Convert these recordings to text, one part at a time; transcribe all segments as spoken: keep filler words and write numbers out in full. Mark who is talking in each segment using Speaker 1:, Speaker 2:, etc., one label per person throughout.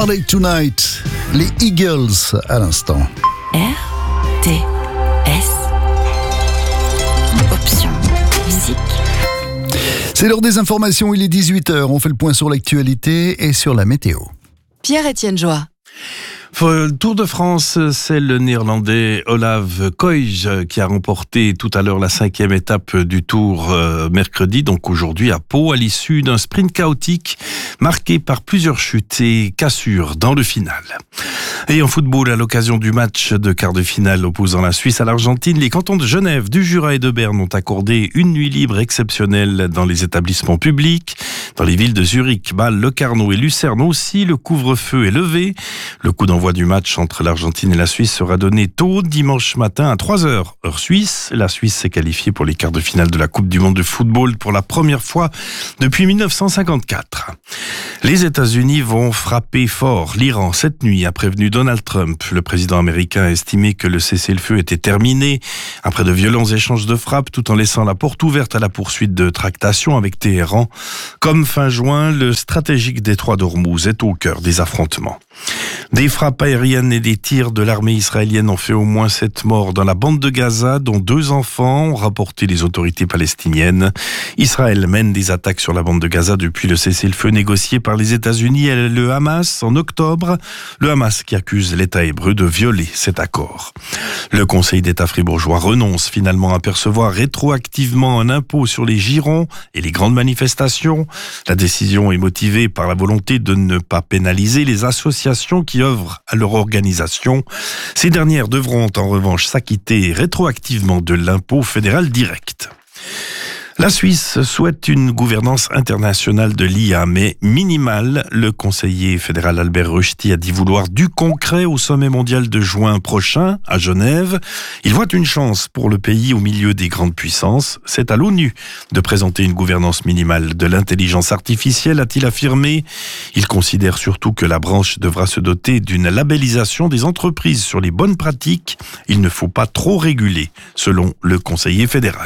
Speaker 1: Party Tonight, les Eagles à l'instant.
Speaker 2: R T S Option Musique.
Speaker 1: C'est l'heure des informations, il est dix-huit heures. On fait le point sur l'actualité et sur la météo.
Speaker 3: Pierre-Étienne Joie.
Speaker 4: Tour de France, c'est le Néerlandais Olav Koij qui a remporté tout à l'heure la cinquième étape du Tour euh, mercredi, donc aujourd'hui à Pau, à l'issue d'un sprint chaotique marqué par plusieurs chutes et cassures dans le final. Et en football, à l'occasion du match de quart de finale opposant la Suisse à l'Argentine, les cantons de Genève, du Jura et de Berne ont accordé une nuit libre exceptionnelle dans les établissements publics. Dans les villes de Zurich, Bâle, Locarno et Lucerne aussi, le couvre-feu est levé. Le coup d'envoi du match entre l'Argentine et la Suisse sera donné tôt dimanche matin à trois heures, heure suisse. La Suisse s'est qualifiée pour les quarts de finale de la Coupe du monde de football pour la première fois depuis mille neuf cent cinquante-quatre. Les États-Unis vont frapper fort l'Iran cette nuit, a prévenu Donald Trump. Le président américain a estimé que le cessez-le-feu était terminé après de violents échanges de frappes, tout en laissant la porte ouverte à la poursuite de tractations avec Téhéran. Comme fin juin, le stratégique détroit d'Ormuz est au cœur des affrontements. Des frappes aériennes et des tirs de l'armée israélienne ont fait au moins sept morts dans la bande de Gaza, dont deux enfants, ont rapporté les autorités palestiniennes. Israël mène des attaques sur la bande de Gaza depuis le cessez-le-feu négocié par les États-Unis et le Hamas en octobre. Le Hamas qui accuse l'État hébreu de violer cet accord. Le Conseil d'État fribourgeois renonce finalement à percevoir rétroactivement un impôt sur les girons et les grandes manifestations. La décision est motivée par la volonté de ne pas pénaliser les associations qui œuvrent à leur organisation. Ces dernières devront en revanche s'acquitter rétroactivement de l'impôt fédéral direct. La Suisse souhaite une gouvernance internationale de l'I A, mais minimale. Le conseiller fédéral Albert Rushti a dit vouloir du concret au sommet mondial de juin prochain à Genève. Il voit une chance pour le pays au milieu des grandes puissances. C'est à l'ONU de présenter une gouvernance minimale de l'intelligence artificielle, a-t-il affirmé. Il considère surtout que la branche devra se doter d'une labellisation des entreprises sur les bonnes pratiques. Il ne faut pas trop réguler, selon le conseiller fédéral.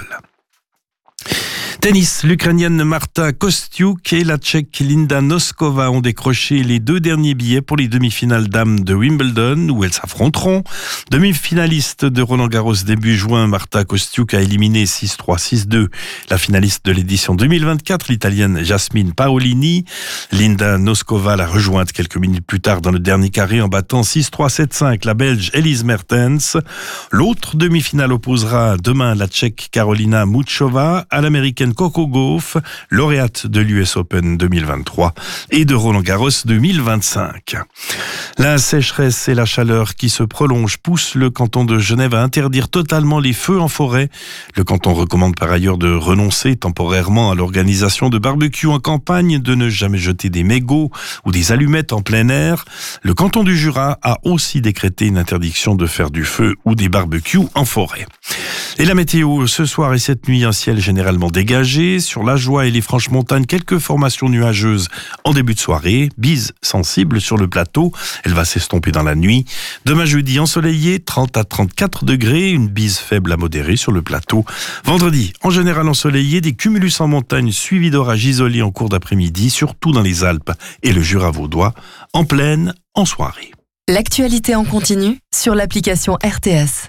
Speaker 4: Tennis, l'Ukrainienne Marta Kostyuk et la Tchèque Linda Noskova ont décroché les deux derniers billets pour les demi-finales dames de Wimbledon, où elles s'affronteront. Demi-finaliste de Roland-Garros début juin, Marta Kostyuk a éliminé six trois six deux la finaliste de l'édition deux mille vingt-quatre, l'Italienne Jasmine Paolini. Linda Noskova l'a rejointe quelques minutes plus tard dans le dernier carré en battant six trois sept cinq la Belge Elise Mertens. L'autre demi-finale opposera demain la Tchèque Karolina Muchova à l'Américaine Coco Gauff, lauréate de l'U S Open deux mille vingt-trois et de Roland-Garros deux mille vingt-cinq. La sécheresse et la chaleur qui se prolongent poussent le canton de Genève à interdire totalement les feux en forêt. Le canton recommande par ailleurs de renoncer temporairement à l'organisation de barbecues en campagne, de ne jamais jeter des mégots ou des allumettes en plein air. Le canton du Jura a aussi décrété une interdiction de faire du feu ou des barbecues en forêt. Et la météo, ce soir et cette nuit, un ciel généralement dégagé. Sur la Joie et les Franches-Montagnes, quelques formations nuageuses en début de soirée. Bise sensible sur le plateau. Elle va s'estomper dans la nuit. Demain jeudi, ensoleillé, trente à trente-quatre degrés. Une bise faible à modérée sur le plateau. Vendredi, en général ensoleillé, des cumulus en montagne suivis d'orages isolés en cours d'après-midi, surtout dans les Alpes et le Jura vaudois, en plaine, en soirée.
Speaker 3: L'actualité en continu sur l'application R T S.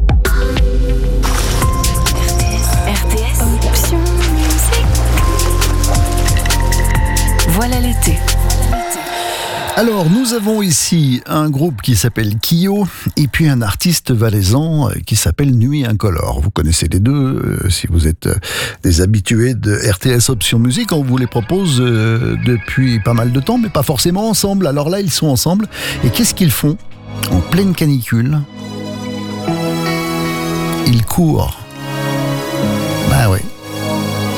Speaker 3: Voilà l'été.
Speaker 1: Alors, nous avons ici un groupe qui s'appelle Kyo et puis un artiste valaisan qui s'appelle Nuit Incolore. Vous connaissez les deux, euh, si vous êtes euh, des habitués de R T S Option Musique. On vous les propose euh, depuis pas mal de temps, mais pas forcément ensemble. Alors là, ils sont ensemble. Et qu'est-ce qu'ils font en pleine canicule? Ils courent. Bah ouais.